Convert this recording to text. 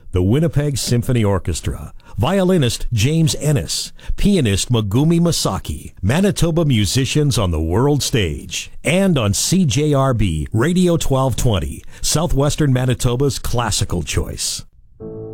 the Winnipeg Symphony Orchestra, violinist James Ennis, pianist Megumi Masaki, Manitoba musicians on the world stage, and on CJRB Radio 1220, Southwestern Manitoba's classical choice.